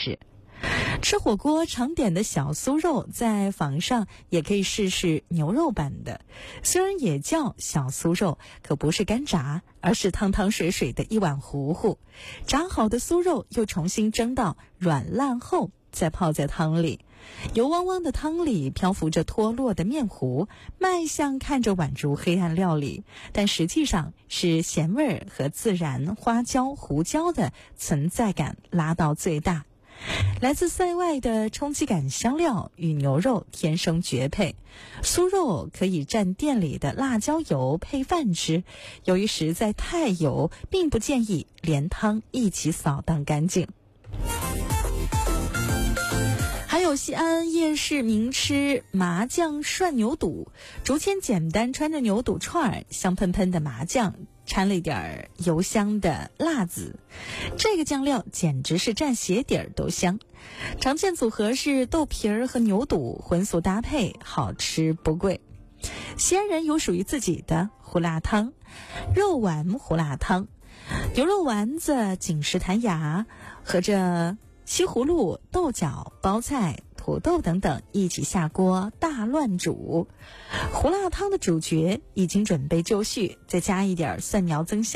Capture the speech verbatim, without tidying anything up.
食。吃火锅常点的小酥肉，在坊上也可以试试牛肉版的。虽然也叫小酥肉，可不是干炸，而是汤汤水水的一碗糊糊。炸好的酥肉又重新蒸到软烂后，再泡在汤里。油汪汪的汤里漂浮着脱落的面糊，卖相看着宛如黑暗料理，但实际上是咸味儿和自然花椒、胡椒的存在感拉到最大。来自塞外的冲击感香料与牛肉天生绝配，酥肉可以蘸店里的辣椒油配饭吃，由于实在太油，并不建议连汤一起扫荡干净。还有西安夜市名吃麻酱涮牛肚，竹签简单穿着牛肚串，香喷喷的麻酱掺了一点油香的辣子，这个酱料简直是蘸鞋底儿都香。常见组合是豆皮儿和牛肚荤素搭配，好吃不贵。西安人有属于自己的胡辣汤，肉丸胡辣汤，牛肉丸子紧实弹牙，和着西葫芦、豆角、包菜、土豆等等一起下锅大乱煮。胡辣汤的主角已经准备就绪，再加一点蒜苗增香。